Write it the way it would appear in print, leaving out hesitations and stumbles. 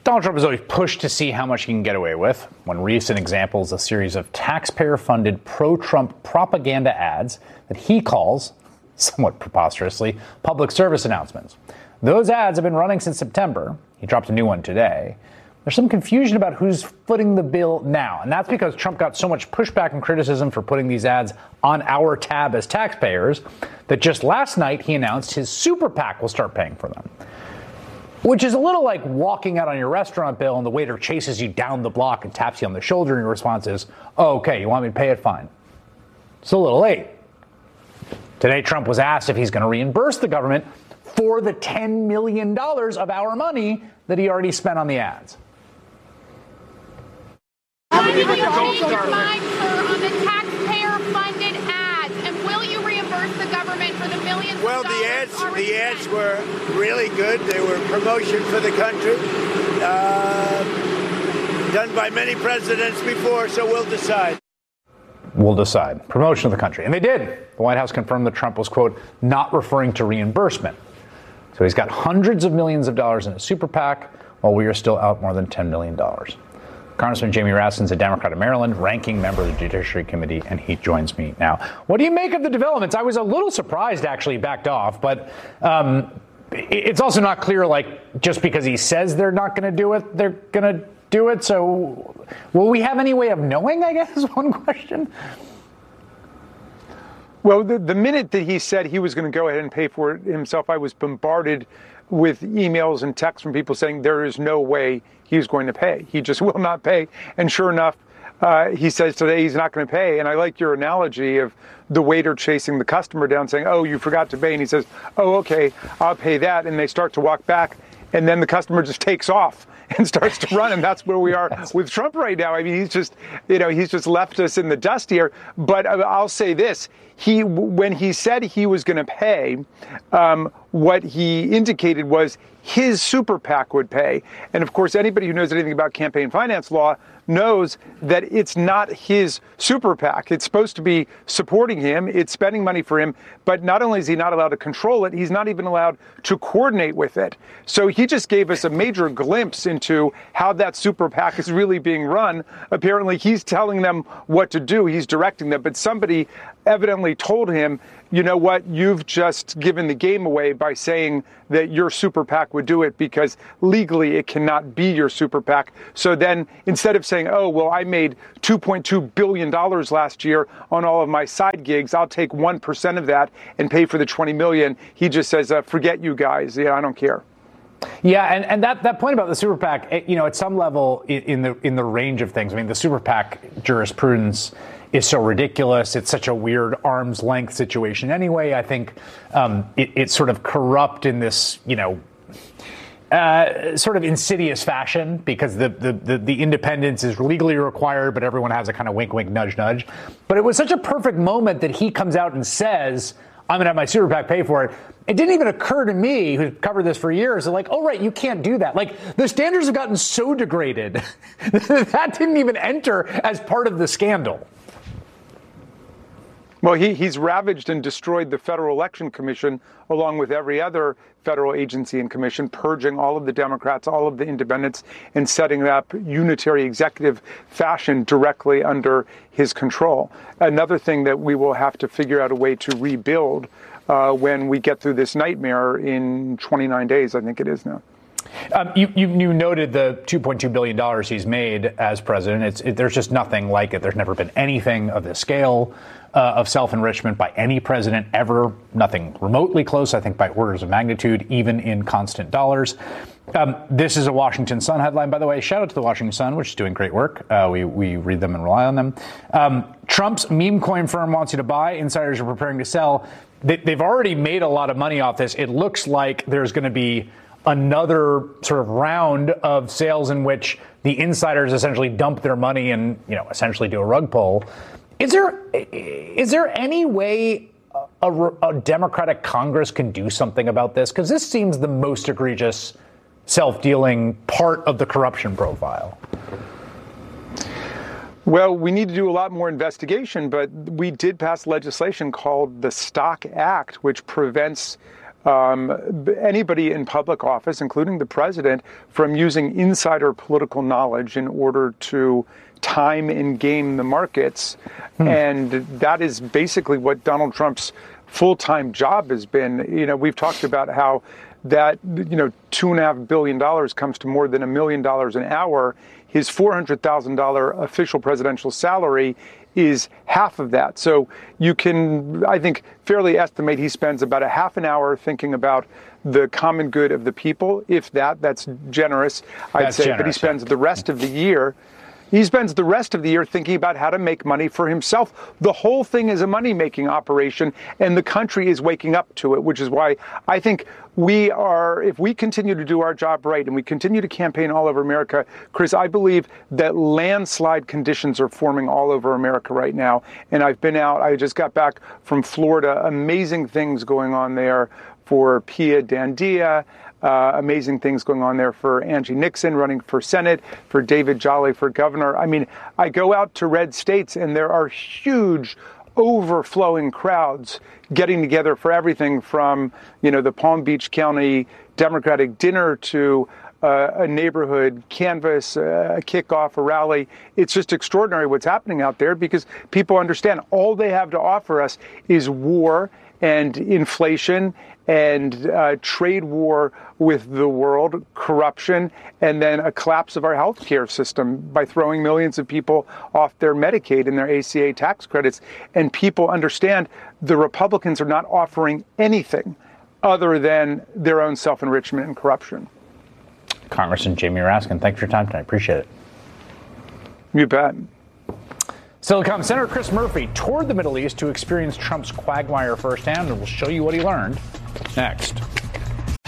Donald Trump has always pushed to see how much he can get away with. One recent example is a series of taxpayer-funded pro-Trump propaganda ads that he calls, somewhat preposterously, public service announcements. Those ads have been running since September. He dropped a new one today. There's some confusion about who's footing the bill now, and that's because Trump got so much pushback and criticism for putting these ads on our tab as taxpayers that just last night he announced his super PAC will start paying for them. Which is a little like walking out on your restaurant bill and the waiter chases you down the block and taps you on the shoulder and your response is, oh, okay, you want me to pay it? Fine. It's a little late. Today, Trump was asked if he's going to reimburse the government for the $10 million of our money that he already spent on the ads. Have you changed your mind, sir, on the taxpayer-funded ads, and will you reimburse the government for the millions of dollars? Well, the ads were really good. They were promotion for the country, done by many presidents before, so we'll decide. We'll decide. Promotion of the country. And they did. The White House confirmed that Trump was, quote, not referring to reimbursement. So he's got hundreds of millions of dollars in a super PAC, while we are still out more than $10 million. Congressman Jamie Raskin's a Democrat of Maryland, ranking member of the Judiciary Committee, and he joins me now. What do you make of the developments? I was a little surprised, actually, backed off, but it's also not clear, like, just because he says they're not going to do it, they're going to do it. So will we have any way of knowing, I guess, is one question? Well, the minute that he said he was going to go ahead and pay for it himself, I was bombarded with emails and texts from people saying there is no way he's going to pay. He just will not pay. And sure enough, he says today he's not going to pay. And I like your analogy of the waiter chasing the customer down saying, oh, you forgot to pay. And he says, oh, okay, I'll pay that. And they start to walk back. And then the customer just takes off and starts to run. And that's where we are with Trump right now. I mean, he's just left us in the dust here. But I'll say this. When he said he was going to pay, what he indicated was his super PAC would pay. And of course, anybody who knows anything about campaign finance law knows that it's not his super PAC. It's supposed to be supporting him. It's spending money for him. But not only is he not allowed to control it, he's not even allowed to coordinate with it. So he just gave us a major glimpse into how that super PAC is really being run. Apparently, he's telling them what to do. He's directing them. But somebody evidently told him, you know what, you've just given the game away by saying that your super PAC would do it because legally it cannot be your super PAC. So then instead of saying, oh, well, I made $2.2 billion last year on all of my side gigs, I'll take 1% of that and pay for the $20 million. He just says, forget you guys. Yeah, I don't care. Yeah, and that point about the super PAC, at some level in the range of things, I mean, the super PAC jurisprudence is so ridiculous. It's such a weird arm's length situation anyway. I think it's sort of corrupt in this, sort of insidious fashion because the independence is legally required, but everyone has a kind of wink, wink, nudge, nudge. But it was such a perfect moment that he comes out and says, I'm going to have my super PAC pay for it. It didn't even occur to me, who covered this for years, like, oh, right, you can't do that. Like, the standards have gotten so degraded that didn't even enter as part of the scandal. Well, he's ravaged and destroyed the Federal Election Commission along with every other federal agency and commission, purging all of the Democrats, all of the independents, and setting up unitary executive fashion directly under his control. Another thing that we will have to figure out a way to rebuild when we get through this nightmare in 29 days, I think it is now. You noted the $2.2 billion he's made as president. There's just nothing like it. There's never been anything of this scale of self-enrichment by any president ever. Nothing remotely close, I think, by orders of magnitude, even in constant dollars. This is a Washington Sun headline, by the way. Shout out to the Washington Sun, which is doing great work. We read them and rely on them. Trump's meme coin firm wants you to buy. Insiders are preparing to sell. They've already made a lot of money off this. It looks like there's going to be another sort of round of sales in which the insiders essentially dump their money and, essentially do a rug pull. Is there any way a Democratic Congress can do something about this? Because this seems the most egregious self-dealing part of the corruption profile. Well, we need to do a lot more investigation, but we did pass legislation called the Stock Act, which prevents anybody in public office, including the president, from using insider political knowledge in order to time and game the markets. And that is basically what Donald Trump's full-time job has been. You know, we've talked about how that, $2.5 billion comes to more than $1 million an hour. His $400,000 official presidential salary is half of that. So you can, I think, fairly estimate he spends about a half an hour thinking about the common good of the people. If that's generous, I'd say. But he spends the rest of the year. He spends the rest of the year thinking about how to make money for himself. The whole thing is a money-making operation, and the country is waking up to it, which is why I think if we continue to do our job right and we continue to campaign all over America, Chris, I believe that landslide conditions are forming all over America right now. And I've been out, I just got back from Florida, amazing things going on there for Pia Dandia. Amazing things going on there for Angie Nixon running for Senate, for David Jolly for governor. I mean, I go out to red states and there are huge overflowing crowds getting together for everything from, the Palm Beach County Democratic dinner to a neighborhood canvas, a kickoff, a rally. It's just extraordinary what's happening out there because people understand all they have to offer us is war and inflation and trade war with the world, corruption, and then a collapse of our health care system by throwing millions of people off their Medicaid and their ACA tax credits. And people understand the Republicans are not offering anything other than their own self-enrichment and corruption. Congressman Jamie Raskin, thanks for your time tonight. Appreciate it. You bet. Silicon Senator Chris Murphy toured the Middle East to experience Trump's quagmire firsthand, and we'll show you what he learned next.